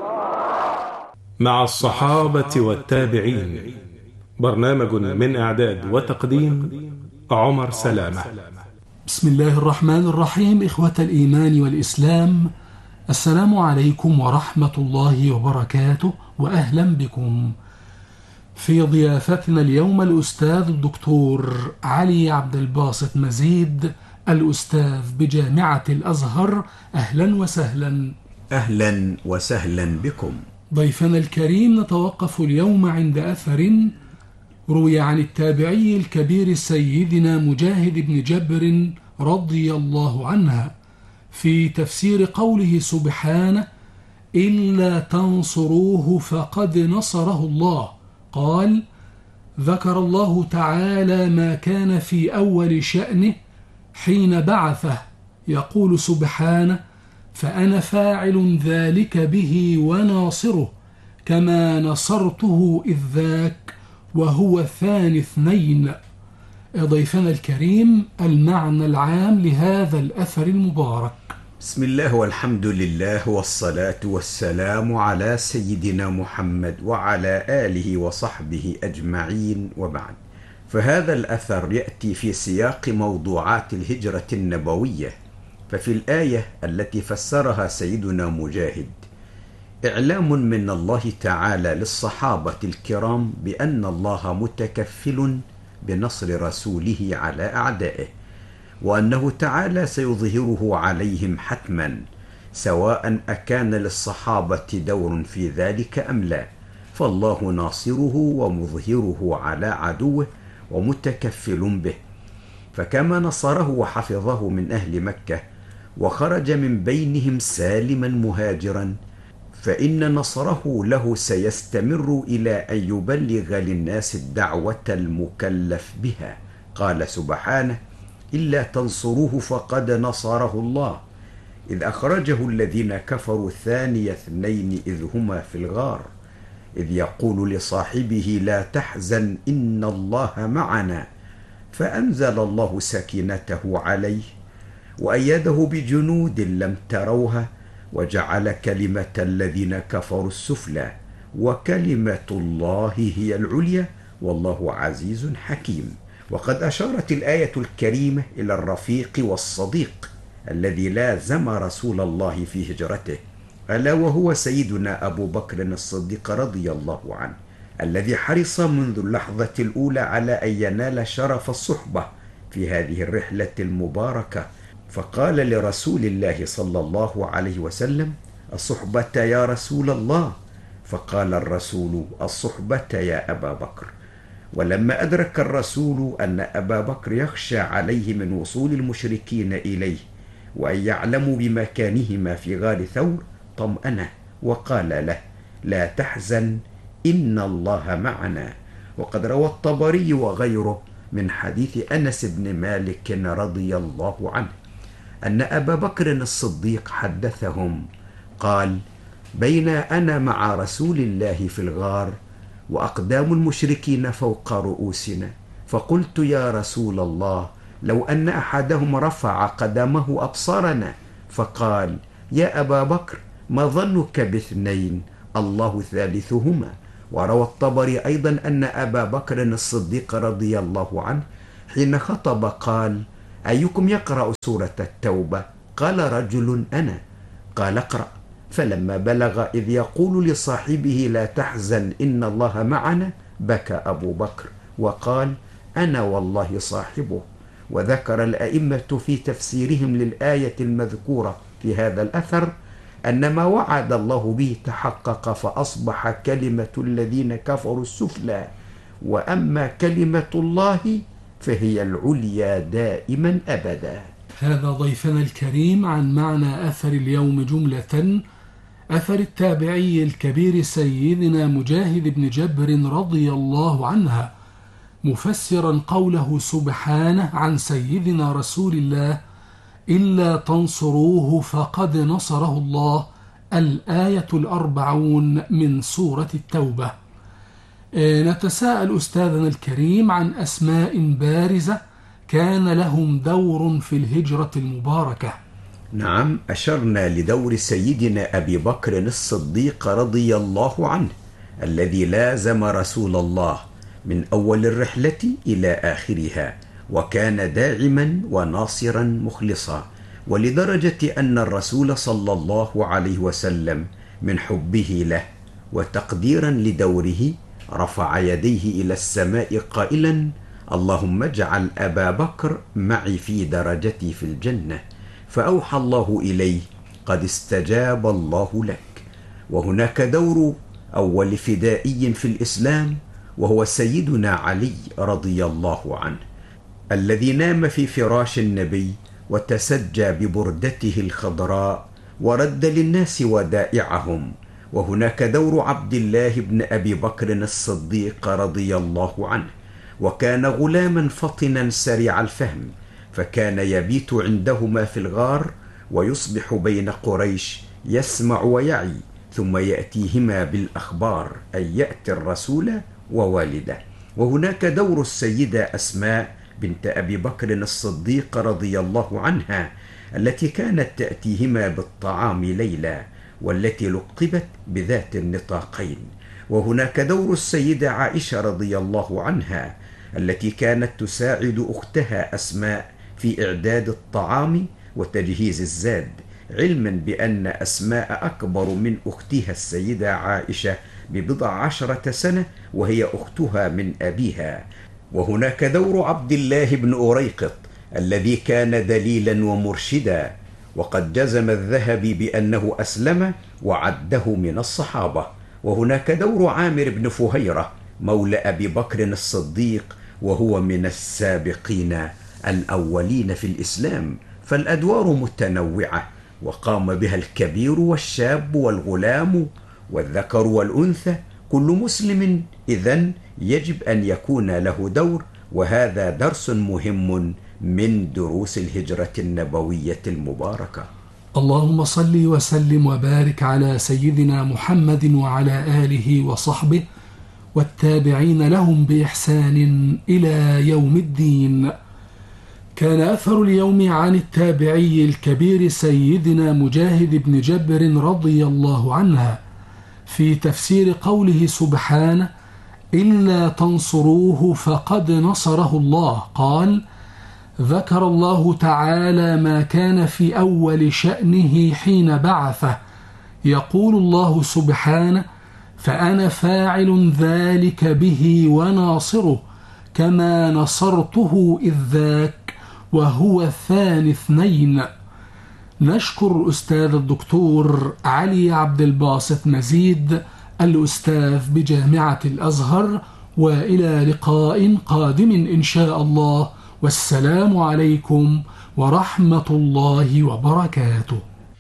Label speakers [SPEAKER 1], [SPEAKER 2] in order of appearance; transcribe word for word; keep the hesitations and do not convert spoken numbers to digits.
[SPEAKER 1] مع الصحابة والتابعين، برنامج من إعداد وتقديم عمر سلامة.
[SPEAKER 2] بسم الله الرحمن الرحيم. إخوة الإيمان والإسلام، السلام عليكم ورحمة الله وبركاته، وأهلا بكم في ضيافتنا اليوم الأستاذ الدكتور علي عبد الباسط مزيد، الأستاذ بجامعة الأزهر. أهلا وسهلا.
[SPEAKER 3] أهلا وسهلا بكم.
[SPEAKER 2] ضيفنا الكريم، نتوقف اليوم عند أثر روي عن التابعي الكبير سيدنا مجاهد بن جبر رضي الله عنه في تفسير قوله سبحانه: إلا تنصروه فقد نصره الله. قال: ذكر الله تعالى ما كان في أول شأنه حين بعثه، يقول سبحانه: فأنا فاعل ذلك به وناصره كما نصرته إذ ذاك وهو ثاني اثنين. ضيفنا الكريم، المعنى العام لهذا الأثر المبارك.
[SPEAKER 3] بسم الله والحمد لله والصلاة والسلام على سيدنا محمد وعلى آله وصحبه أجمعين، وبعد. فهذا الأثر يأتي في سياق موضوعات الهجرة النبوية. ففي الآية التي فسرها سيدنا مجاهد إعلام من الله تعالى للصحابة الكرام بأن الله متكفل بنصر رسوله على أعدائه، وأنه تعالى سيظهره عليهم حتما، سواء أكان للصحابة دور في ذلك أم لا، فالله ناصره ومظهره على عدوه ومتكفل به. فكما نصره وحفظه من أهل مكة وخرج من بينهم سالما مهاجرا، فإن نصره له سيستمر إلى أن يبلغ للناس الدعوة المكلف بها. قال سبحانه: إلا تنصروه فقد نصره الله إذ أخرجه الذين كفروا ثاني اثنين إذ هما في الغار إذ يقول لصاحبه لا تحزن إن الله معنا، فأنزل الله سكينته عليه وأيده بجنود لم تروها وجعل كلمة الذين كفروا السفلى وكلمة الله هي العليا والله عزيز حكيم. وقد أشارت الآية الكريمة إلى الرفيق والصديق الذي لازم رسول الله في هجرته، ألا وهو سيدنا أبو بكر الصديق رضي الله عنه، الذي حرص منذ اللحظة الأولى على أن ينال شرف الصحبة في هذه الرحلة المباركة، فقال لرسول الله صلى الله عليه وسلم: الصحبة يا رسول الله، فقال الرسول: الصحبة يا أبا بكر. ولما أدرك الرسول أن أبا بكر يخشى عليه من وصول المشركين إليه وأن يعلموا بمكانهما في غار ثور، طمأنه وقال له: لا تحزن إن الله معنا. وقد روى الطبري وغيره من حديث أنس بن مالك رضي الله عنه أن أبا بكر الصديق حدثهم قال: بين أنا مع رسول الله في الغار وأقدام المشركين فوق رؤوسنا، فقلت يا رسول الله لو أن أحدهم رفع قدمه أبصرنا، فقال: يا أبا بكر ما ظنك باثنين الله ثالثهما. وروى الطبري أيضا أن أبا بكر الصديق رضي الله عنه حين خطب قال: أيكم يقرأ سورة التوبة؟ قال رجل: أنا. قال: اقرأ. فلما بلغ إذ يقول لصاحبه لا تحزن إن الله معنا، بكى أبو بكر وقال: أنا والله صاحبه. وذكر الأئمة في تفسيرهم للآية المذكورة في هذا الأثر أن ما وعد الله به تحقق، فأصبح كلمة الذين كفروا السفلى، وأما كلمة الله فهي العليا دائما أبدا.
[SPEAKER 2] هذا ضيفنا الكريم عن معنى أثر اليوم جملة، أثر التابعي الكبير سيدنا مجاهد بن جبر رضي الله عنه، مفسرا قوله سبحانه عن سيدنا رسول الله: إلا تنصروه فقد نصره الله، الآية الأربعون من سورة التوبة. نتساءل أستاذنا الكريم عن أسماء بارزة كان لهم دور في الهجرة المباركة.
[SPEAKER 3] نعم، أشرنا لدور سيدنا أبي بكر الصديق رضي الله عنه الذي لازم رسول الله من أول الرحلة إلى آخرها، وكان داعما وناصرا مخلصا، ولدرجة أن الرسول صلى الله عليه وسلم من حبه له وتقديرا لدوره رفع يديه إلى السماء قائلا: اللهم اجعل أبا بكر معي في درجتي في الجنة. فأوحى الله إليه: قد استجاب الله لك. وهناك دور أول فدائي في الإسلام، وهو سيدنا علي رضي الله عنه، الذي نام في فراش النبي وتسجى ببردته الخضراء ورد للناس ودائعهم. وهناك دور عبد الله بن أبي بكر الصديق رضي الله عنه، وكان غلاما فطنا سريع الفهم، فكان يبيت عندهما في الغار ويصبح بين قريش يسمع ويعي، ثم يأتيهما بالأخبار، أي يأتي الرسول ووالده. وهناك دور السيدة أسماء بنت أبي بكر الصديق رضي الله عنها، التي كانت تأتيهما بالطعام ليلا، والتي لقبت بذات النطاقين. وهناك دور السيدة عائشة رضي الله عنها، التي كانت تساعد أختها أسماء في إعداد الطعام وتجهيز الزاد، علما بأن أسماء أكبر من أختها السيدة عائشة ببضع عشرة سنة، وهي أختها من أبيها. وهناك دور عبد الله بن أريقط، الذي كان دليلا ومرشدا، وقد جزم الذهبي بأنه أسلم وعده من الصحابة. وهناك دور عامر بن فهيرة مولى أبي بكر الصديق، وهو من السابقين الأولين في الإسلام، فالأدوار متنوعة، وقام بها الكبير والشاب والغلام والذكر والأنثى. كل مسلم إذن يجب أن يكون له دور، وهذا درس مهم من دروس الهجرة النبوية المباركة.
[SPEAKER 2] اللهم صل وسلم وبارك على سيدنا محمد وعلى آله وصحبه والتابعين لهم بإحسان إلى يوم الدين. كان أثر اليوم عن التابعي الكبير سيدنا مجاهد بن جبر رضي الله عنه في تفسير قوله سبحانه: إلا تنصروه فقد نصره الله. قال: ذكر الله تعالى ما كان في أول شأنه حين بعثه، يقول الله سبحانه: فأنا فاعل ذلك به وناصره كما نصرته إذ ذاك وهو ثاني اثنين. نشكر أستاذ الدكتور علي عبد الباسط مزيد الأستاذ بجامعة الأزهر، وإلى لقاء قادم إن شاء الله، والسلام عليكم ورحمة الله وبركاته.